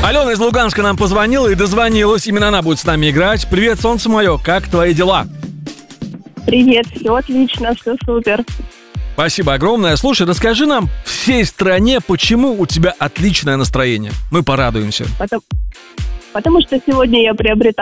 Алена из Луганска нам позвонила и дозвонилась. Именно она будет с нами играть. Привет, солнце мое, как твои дела? Привет, все отлично, все супер. Спасибо огромное. Слушай, расскажи нам всей стране, почему у тебя отличное настроение. Мы порадуемся. Потому что сегодня я приобретаю